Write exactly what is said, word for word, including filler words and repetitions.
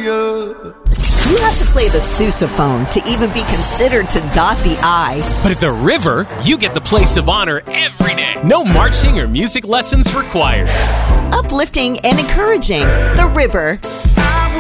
Hallelujah. You have to play the sousaphone to even be considered to dot the I. But at the River, you get the place of honor every day. No marching or music lessons required. Uplifting and encouraging. The River.